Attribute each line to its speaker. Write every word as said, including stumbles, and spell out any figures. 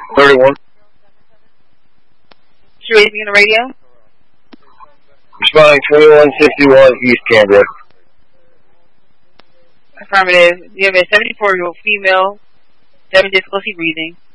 Speaker 1: thirty-one.
Speaker 2: Should we be on the radio?
Speaker 1: Responding twenty-one sixty-one East Canberra.
Speaker 2: Affirmative. You have a seventy-four-year-old female having difficulty breathing.